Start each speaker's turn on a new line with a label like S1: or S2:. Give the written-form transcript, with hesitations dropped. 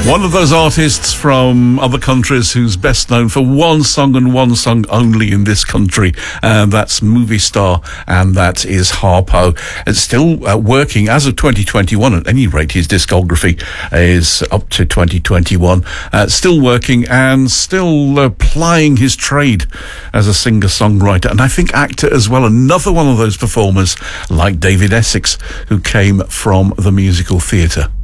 S1: One of those artists from other countries who's best known for one song and one song only in this country, and that's Movie Star, and that is Harpo. It's still working as of 2021. At any rate, his discography is up to 2021. Still working and still plying his trade as a singer-songwriter, and I think actor as well. Another one of those performers like David Essex, who came from the musical theatre.